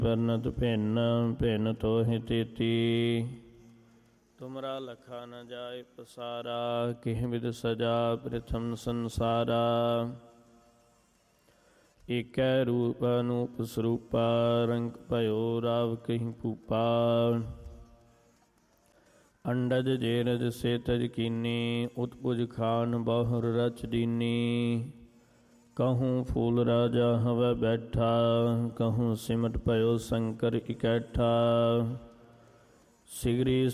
ਵਰਨਤ ਭਿੰਨ ਭਿੰਨ ਤੋਹਿ ਤੇਤੀ। ਤੁਮਰਾ ਲਖਾ ਨ ਜਾਏ ਪਸਾਰਾ, ਕਿਹ ਵਿਦ ਸਜਾ ਪ੍ਰਥਮ ਸੰਸਾਰਾ। ਏਕੈ ਰੂਪ ਅਨੂਪ ਸਰੂਪਾ, ਰੰਗ ਭਇਓ ਰਾਵ ਕਹੀ ਭੂਪਾ। ਅੰਡਜ ਜੇਰਜ ਸੇ ਤਜ ਕੀਨੀ, ਉਤਪੁਜ ਖਾਨ ਬਹੁਰ ਰਚ ਦੀਨੀ। कहूँ फूल राजा हवै बैठा, कहूँ सिमट भयो शंकर इकैठा। सिगरी